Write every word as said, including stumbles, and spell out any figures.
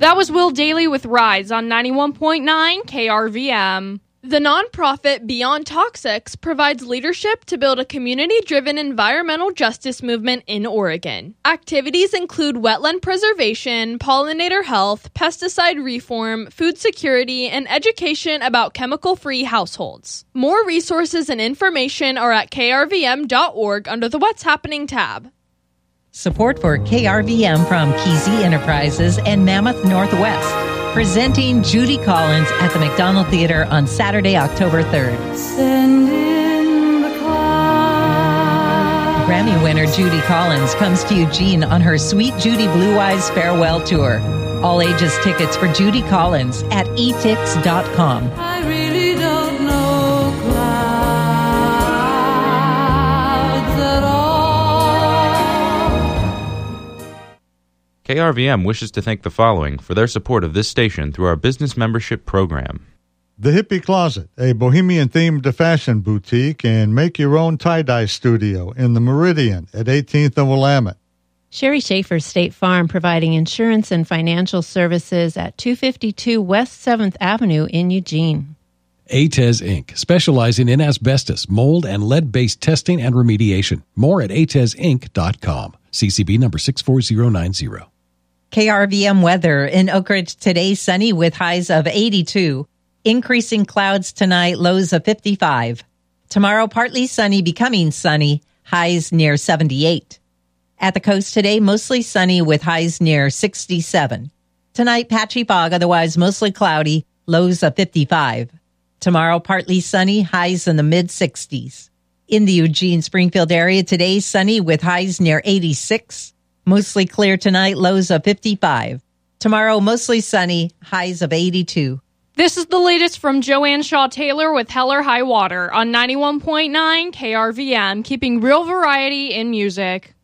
That was Will Daly with Rise on ninety-one point nine K R V M. The nonprofit Beyond Toxics provides leadership to build a community-driven environmental justice movement in Oregon. Activities include wetland preservation, pollinator health, pesticide reform, food security, and education about chemical-free households. More resources and information are at K R V M dot org under the What's Happening tab. Support for K R V M from Kesey Enterprises and Mammoth Northwest. Presenting Judy Collins at the McDonald Theater on Saturday, October third. Send in the clouds. Grammy winner Judy Collins comes to Eugene on her Sweet Judy Blue Eyes farewell tour. All ages tickets for Judy Collins at e tix dot com. I really don't know clouds at all. K R V M wishes to thank the following for their support of this station through our business membership program. The Hippie Closet, a bohemian-themed fashion boutique and make-your-own tie-dye studio in the Meridian at eighteenth and Willamette. Sherry Schaefer State Farm, providing insurance and financial services at two fifty-two West seventh Avenue in Eugene. A T E S Incorporated, specializing in asbestos, mold, and lead-based testing and remediation. More at a t e s inc dot com. C C B number six four zero nine zero. K R V M weather in Oak Ridge today, sunny with highs of eighty-two. Increasing clouds tonight, lows of fifty-five. Tomorrow, partly sunny, becoming sunny, highs near seventy-eight. At the coast today, mostly sunny with highs near sixty-seven. Tonight, patchy fog, otherwise mostly cloudy, lows of fifty-five. Tomorrow, partly sunny, highs in the mid-sixties. In the Eugene-Springfield area today, sunny with highs near eighty-six. Mostly clear tonight, lows of fifty-five. Tomorrow, mostly sunny, highs of eighty-two. This is the latest from Joanne Shaw Taylor with Hell or High Water on ninety-one point nine K R V M, keeping real variety in music.